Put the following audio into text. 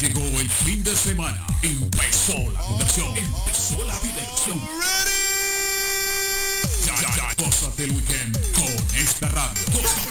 llegó el fin de semana. Empezó la diversión. Empezó la diversión. Ya, gózate el weekend con esta radio.